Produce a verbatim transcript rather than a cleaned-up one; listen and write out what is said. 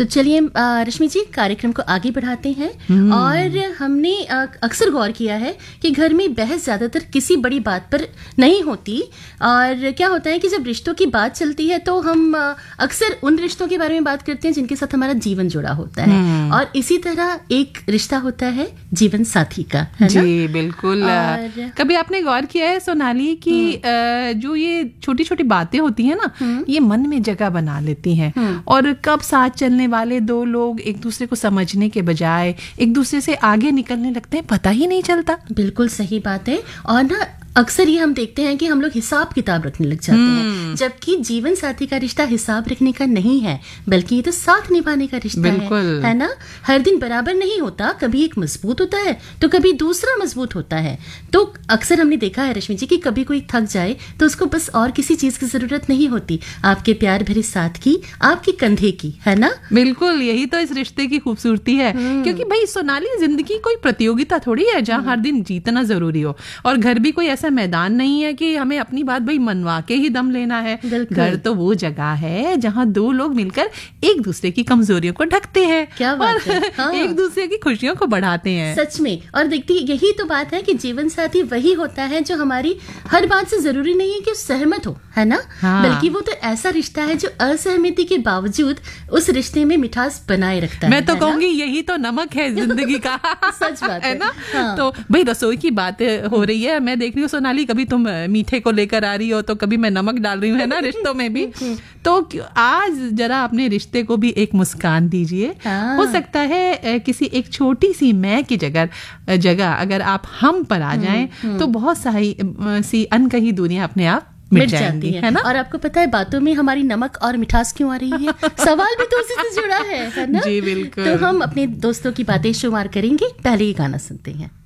तो चलिए रश्मि जी, कार्यक्रम को आगे बढ़ाते हैं। और हमने अक्सर गौर किया है कि घर में बहस ज्यादातर किसी बड़ी बात पर नहीं होती, और क्या होता है कि जब रिश्तों की बात चलती है तो हम अक्सर उन रिश्तों के बारे में बात करते हैं जिनके साथ हमारा जीवन जुड़ा होता है, और इसी तरह एक रिश्ता होता है जीवन साथी का, है ना? जी बिल्कुल। और... कभी आपने गौर किया है सोनाली कि जो ये छोटी छोटी बातें होती है ना, ये मन में जगह बना लेती हैं, और कब साथ चलने वाले दो लोग एक दूसरे को समझने के बजाय एक दूसरे से आगे निकलने लगते हैं, पता ही नहीं चलता। बिल्कुल सही बात है। और ना अक्सर ये हम देखते हैं कि हम लोग हिसाब किताब रखने लग जाते हैं, जबकि जीवन साथी का रिश्ता हिसाब रखने का नहीं है, बल्कि ये तो साथ निभाने का रिश्ता है, है ना? हर दिन बराबर नहीं होता, कभी एक मजबूत होता है तो कभी दूसरा मजबूत होता है। तो अक्सर हमने देखा है रश्मि जी कि कभी कोई थक जाए तो उसको बस और किसी चीज की जरूरत नहीं होती, आपके प्यार भरे साथ की, आपके कंधे की, है ना? बिल्कुल, यही तो इस रिश्ते की खूबसूरती है। क्योंकि भाई सोनाली, जिंदगी कोई प्रतियोगिता थोड़ी है जहाँ हर दिन जीतना जरूरी हो, और घर भी कोई ऐसा मैदान नहीं है कि हमें अपनी बात भाई मनवा के ही दम लेना है। घर तो वो जगह है जहाँ दो लोग मिलकर एक दूसरे की कमजोरियों को ढकते हैं, क्या बात है? हाँ। एक दूसरे की खुशियों को बढ़ाते हैं। सच में। और देखती, यही तो बात है कि जीवन साथी वही होता है जो हमारी हर बात से जरूरी नहीं है कि सहमत हो, है ना? हाँ। बल्कि वो तो ऐसा रिश्ता है जो असहमति के बावजूद उस रिश्ते में मिठास बनाए रखता मैं है। मैं तो कहूंगी यही तो नमक है जिंदगी का। सच बात है, है ना? हाँ। तो भाई रसोई की बात हो रही है, मैं देख रही हूँ सोनाली, कभी तुम मीठे को लेकर आ रही हो तो कभी मैं नमक डाल रही हूँ, है ना, रिश्तों में भी। तो आज जरा अपने रिश्ते को भी एक मुस्कान दीजिए। हाँ। हो सकता है किसी एक छोटी सी मैं की जगह जगह अगर आप हम पर आ जाएं तो बहुत सारी सी अनकही दूरियां अपने आप मिट जाती है, है ना? और आपको पता है बातों में हमारी नमक और मिठास क्यों आ रही है? सवाल भी तो उसी से जुड़ा है, है ना? जी बिल्कुल। तो हम अपने दोस्तों की बातें शुमार करेंगे, पहले ये गाना सुनते हैं।